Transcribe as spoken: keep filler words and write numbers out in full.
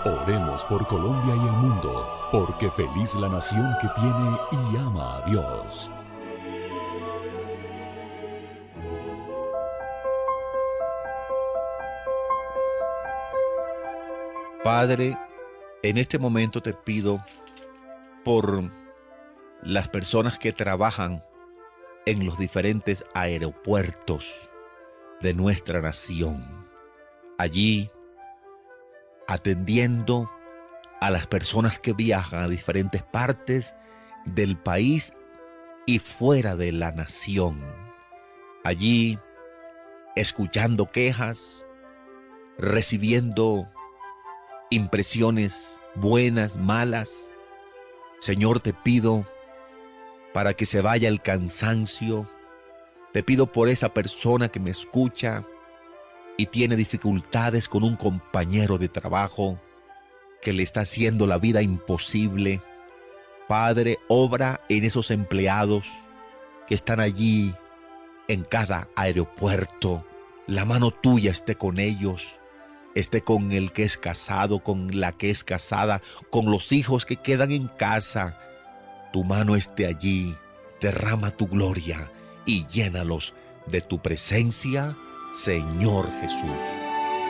Oremos por Colombia y el mundo, porque feliz la nación que tiene y ama a Dios. Padre, en este momento te pido por las personas que trabajan en los diferentes aeropuertos de nuestra nación, allí atendiendo a las personas que viajan a diferentes partes del país y fuera de la nación, allí escuchando quejas, recibiendo impresiones buenas, malas. Señor, te pido para que se vaya el cansancio. Te pido por esa persona que me escucha y tiene dificultades con un compañero de trabajo que le está haciendo la vida imposible. Padre, obra en esos empleados que están allí en cada aeropuerto. La mano tuya esté con ellos, esté con el que es casado, con la que es casada, con los hijos que quedan en casa. Tu mano esté allí, derrama tu gloria y llénalos de tu presencia, Señor Jesús.